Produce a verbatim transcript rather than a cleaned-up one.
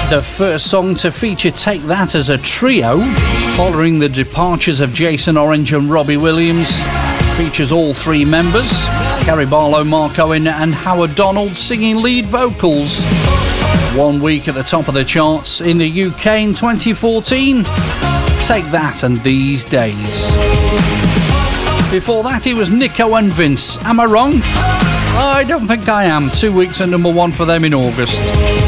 The first song to feature Take That as a trio, following the departures of Jason Orange and Robbie Williams, features all three members, Gary Barlow, Mark Owen and Howard Donald, singing lead vocals. One week at the top of the charts in the U K in twenty fourteen. Take That and These Days. Before that, it was Nico and Vince. Am I wrong? I don't think I am. Two weeks at number one for them in August.